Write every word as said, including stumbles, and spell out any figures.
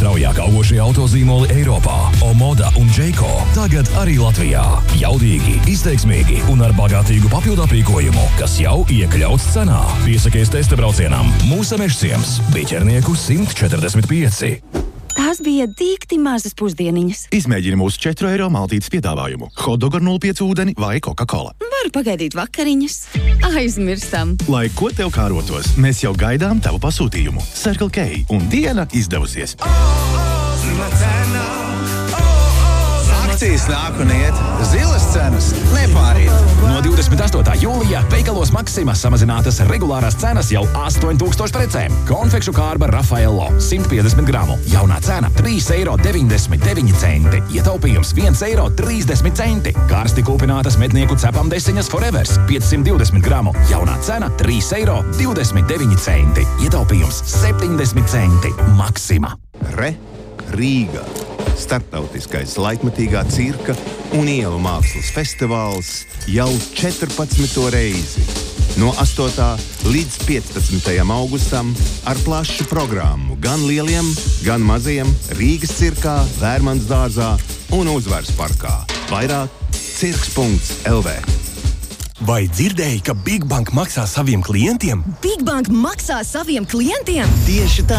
straujāk augošie autozīmoli Eiropā, Omoda un Jayco, tagad arī Latvijā. Jaudīgi, izteiksmīgi un ar bagātīgu papildu aprīkojumu, kas jau iekļauts cenā. Piesakies testa braucienam Mūsa Mežciems, Biķernieku simt četrdesmit pieci. Tās bija dīkti mazas pusdieniņas. Izmēģini mūsu četru eiro maltītes piedāvājumu. Hotdog ar nulle pieci ūdeni vai Coca-Cola. Varu pagaidīt vakariņas. Aizmirstam. Lai ko tev kārotos, mēs jau gaidām tavu pasūtījumu. Circle K un diena izdevusies. Akcijas nāk un iet, zilas cenas nepārīt. No divdesmit astotā jūlijā veikalos Maxima samazinātas regulārās cenas jau astoņi tūkstoši precēm. Konfekšu kārba Rafaello simt piecdesmit gramu. Jaunā cena trīs eiro deviņdesmit deviņi centi. Ietaupījums viens eiro trīsdesmit centi. Karsti kūpinātas mednieku cepam desiņas Forevers piecsimt divdesmit gramu. Jaunā cena trīs eiro divdesmit deviņi centi. Ietaupījums septiņdesmit centi. Maxima. Re Rīga. Startautiskais laikmatīgā cirka un ielu mākslas festivāls jau četrpadsmito reizi. No astotā līdz piecpadsmitajam augustam ar plašu programmu gan lieliem, gan maziem Rīgas cirkā, Vērmans dārzā un Uzvaras parkā. Vairāk cirks punkts L V. Vai dzirdēji, ka Big Bank maksā saviem klientiem? Big Bank maksā saviem klientiem? Tieši tā.